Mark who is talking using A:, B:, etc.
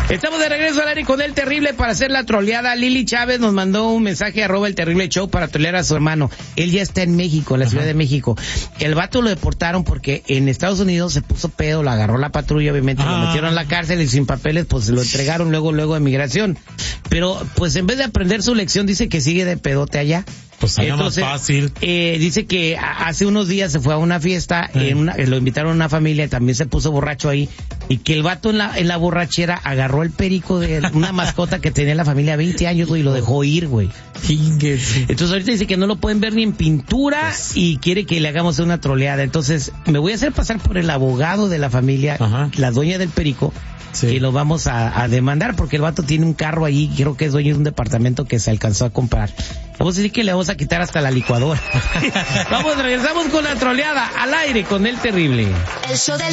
A: Estamos de regreso al aire con El Terrible para hacer la troleada. Lili Chávez nos mandó un mensaje @ El Terrible Show para trolear a su hermano. Él ya está en México, en la Ciudad de México. El vato lo deportaron porque en Estados Unidos se puso pedo, lo agarró la patrulla, obviamente, lo metieron a la cárcel y sin papeles, pues se lo entregaron luego a migración. Pero, pues en vez de aprender su lección, dice que sigue de pedote allá.
B: Pues allá más fácil.
A: Dice que hace unos días se fue a una fiesta, lo invitaron a una familia, también se puso borracho ahí, y que el vato en la borrachera agarró el perico de una mascota que tenía la familia 20 años, güey, y lo dejó ir, güey. Entonces ahorita dice que no lo pueden ver ni en pintura y quiere que le hagamos una troleada. Entonces me voy a hacer pasar por el abogado de la familia, la dueña del perico. Sí. Y lo vamos a demandar porque el vato tiene un carro ahí, creo que es dueño de un departamento que se alcanzó a comprar. Vamos a decir que le vamos a quitar hasta la licuadora. Regresamos con la troleada al aire con El Terrible.